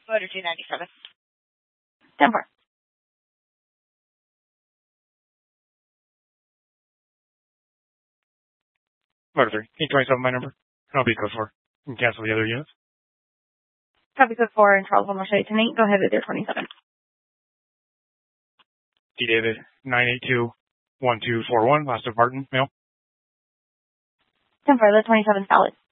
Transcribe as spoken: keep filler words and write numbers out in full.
Motor two ninety-seven. ten four. Motor three. eight twenty-seven my number. And I'll be code four. You can cancel the other units. Copy code four and Charles almost eight tonight. Go ahead with your twenty-seven. D David nine eight two one two four one. Last of Martin. Mail. ten four. The twenty-seven solid.